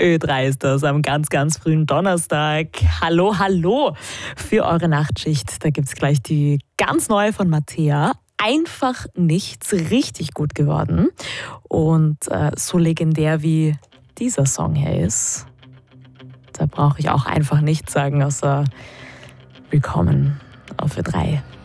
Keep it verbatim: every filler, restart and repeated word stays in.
Ö drei ist das am ganz, ganz frühen Donnerstag. Hallo, hallo für eure Nachtschicht. Da gibt es gleich die ganz neue von Mattea. Einfach nichts, richtig gut geworden. Und äh, so legendär wie dieser Song hier ist, da brauche ich auch einfach nichts sagen, außer willkommen auf Ö drei.